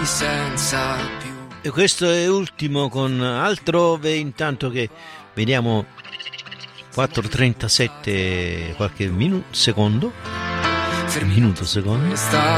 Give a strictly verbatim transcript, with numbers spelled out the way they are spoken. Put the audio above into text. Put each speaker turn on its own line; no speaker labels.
senza più.
E questo è ultimo con Altrove, intanto che vediamo quattro e trentasette qualche minuto secondo minuto secondo